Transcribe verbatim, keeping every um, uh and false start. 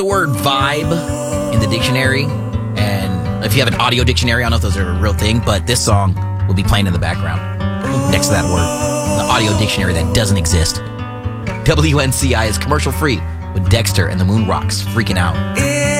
The word vibe in the dictionary, and if you have an audio dictionary, I don't know if those are a real thing, but this song will be playing in the background next to that word. The audio dictionary that doesn't exist. W N C I is commercial free with Dexter and the Moon Rocks freaking out.